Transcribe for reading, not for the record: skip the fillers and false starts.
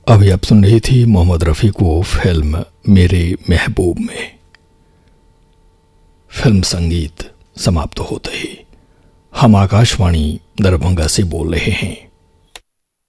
अभी आप सुन रही थी मोहम्मद रफ़ी को फिल्म मेरे महबूब में। फिल्म संगीत समाप्त होते ही हम आकाशवाणी दरभंगा से बोल रहे हैं।